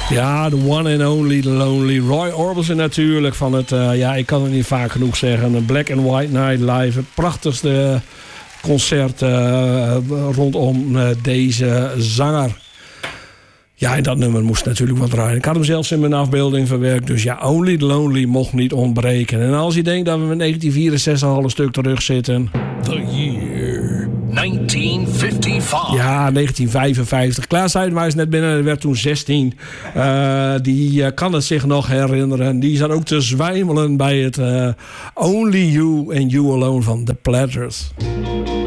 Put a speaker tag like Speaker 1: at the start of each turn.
Speaker 1: Ja, the one and only, the lonely. Roy Orbison natuurlijk van het, ik kan het niet vaak genoeg zeggen. Een Black and White Night Live. Het prachtigste concert rondom deze zanger. Ja, en dat nummer moest natuurlijk wat draaien. Ik had hem zelfs in mijn afbeelding verwerkt. Dus ja, Only the Lonely mocht niet ontbreken. En als je denkt dat we met 1964 al een stuk terug zitten.
Speaker 2: The year 1955.
Speaker 1: Ja, 1955. Klaas Huytema is net binnen, hij werd toen 16. Die kan het zich nog herinneren. Die zat ook te zwijmelen bij het Only You and You Alone van The Platters.